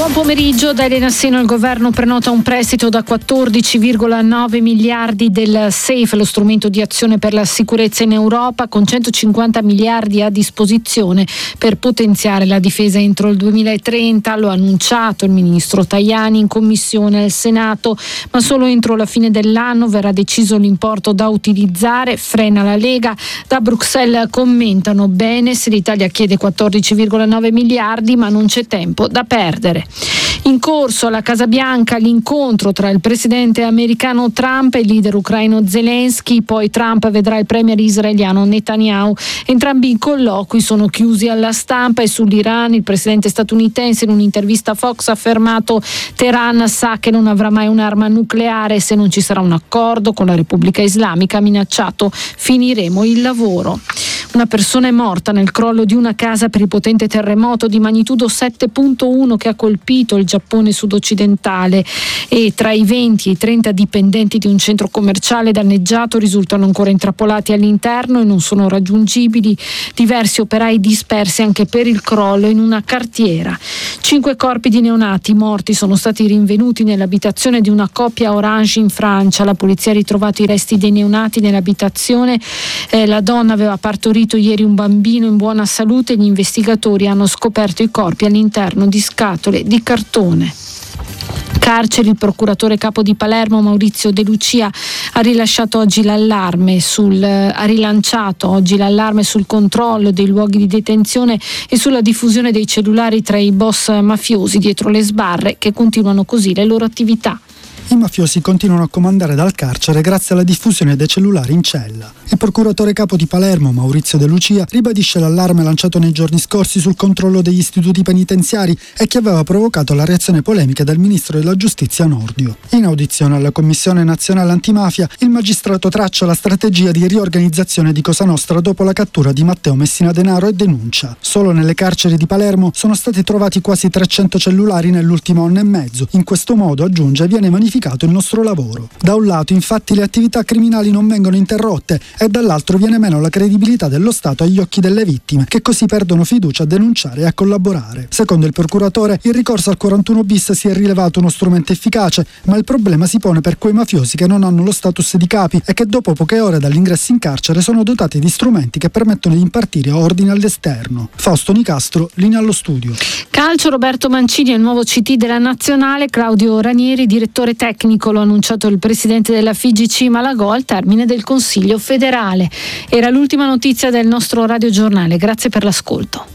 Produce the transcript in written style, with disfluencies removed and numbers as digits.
Buon pomeriggio da Elena Seno. Il governo prenota un prestito da 14,9 miliardi del SAFE, lo strumento di azione per la sicurezza in Europa, con 150 miliardi a disposizione per potenziare la difesa entro il 2030. Lo ha annunciato il ministro Tajani in commissione al Senato, ma solo entro la fine dell'anno verrà deciso l'importo da utilizzare. Frena la Lega. Da Bruxelles commentano: bene se l'Italia chiede 14,9 miliardi, ma non c'è tempo da perdere. In corso alla Casa Bianca l'incontro tra il presidente americano Trump e il leader ucraino Zelensky, poi Trump vedrà il premier israeliano Netanyahu. Entrambi i colloqui sono chiusi alla stampa. E sull'Iran il presidente statunitense in un'intervista a Fox ha affermato: Teheran sa che non avrà mai un'arma nucleare, se non ci sarà un accordo con la Repubblica Islamica, ha minacciato: finiremo il lavoro. Una persona è morta nel crollo di una casa per il potente terremoto di magnitudo 7.1 che ha colpito il Giappone sud-occidentale, e tra i 20 e i 30 dipendenti di un centro commerciale danneggiato risultano ancora intrappolati all'interno e non sono raggiungibili. Diversi operai dispersi anche per il crollo in una cartiera. 5 corpi di neonati morti sono stati rinvenuti nell'abitazione di una coppia a Orange in Francia. La polizia ha ritrovato i resti dei neonati nell'abitazione. La donna aveva partorito ieri un bambino in buona salute. Gli investigatori hanno scoperto i corpi all'interno di scatole di cartone. Carceri. Il procuratore capo di Palermo Maurizio De Lucia ha rilanciato oggi l'allarme sul controllo dei luoghi di detenzione e sulla diffusione dei cellulari tra i boss mafiosi dietro le sbarre, che continuano così le loro attività. I mafiosi continuano a comandare dal carcere grazie alla diffusione dei cellulari in cella. Il procuratore capo di Palermo, Maurizio De Lucia, ribadisce l'allarme lanciato nei giorni scorsi sul controllo degli istituti penitenziari e che aveva provocato la reazione polemica del ministro della giustizia Nordio. In audizione alla Commissione Nazionale Antimafia, il magistrato traccia la strategia di riorganizzazione di Cosa Nostra dopo la cattura di Matteo Messina Denaro e denuncia: solo nelle carceri di Palermo sono stati trovati quasi 300 cellulari nell'ultimo anno e mezzo. In questo modo, aggiunge, viene magnificato il nostro lavoro. Da un lato, infatti, le attività criminali non vengono interrotte e dall'altro viene meno la credibilità dello Stato agli occhi delle vittime, che così perdono fiducia a denunciare e a collaborare. Secondo il procuratore, il ricorso al 41 bis si è rilevato uno strumento efficace, ma il problema si pone per quei mafiosi che non hanno lo status di capi e che dopo poche ore dall'ingresso in carcere sono dotati di strumenti che permettono di impartire ordini all'esterno. Fausto Nicastro, linea allo studio. Calcio. Roberto Mancini è il nuovo CT della Nazionale. Claudio Ranieri, direttore tecnico, lo ha annunciato il presidente della FIGC Malagò al termine del Consiglio federale. Era l'ultima notizia del nostro radiogiornale. Grazie per l'ascolto.